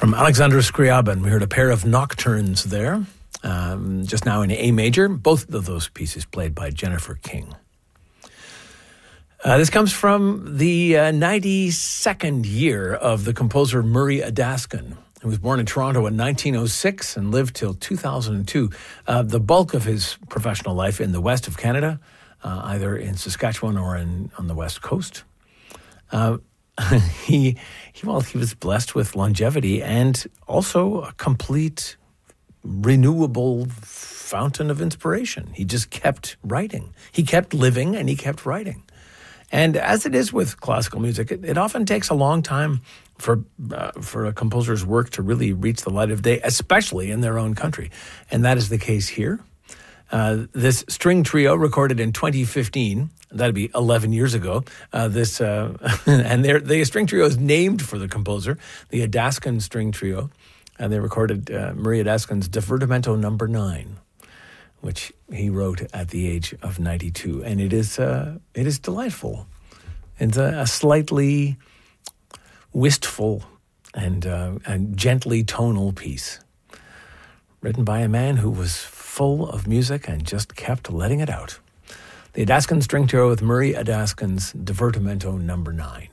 From Alexander Scriabin, we heard a pair of nocturnes there, just now in A major, both of those pieces played by Jennifer King. This comes from the 92nd year of the composer Murray Adaskin, who was born in Toronto in 1906 and lived till 2002. The bulk of his professional life in the west of Canada, either in Saskatchewan or on the west coast. He was blessed with longevity and also a complete renewable fountain of inspiration. He just kept writing. He kept living and he kept writing. And as it is with classical music, it often takes a long time for a composer's work to really reach the light of day, especially in their own country. And that is the case here. This string trio recorded in 2015, that'd be 11 years ago. And the string trio is named for the composer, the Adaskin String Trio. And they recorded Murray Adaskin's Divertimento No. 9, which he wrote at the age of 92. And it is delightful. It's a slightly wistful and gently tonal piece, written by a man who was full of music and just kept letting it out. The Adaskin String Trio with Murray Adaskin's Divertimento No. 9.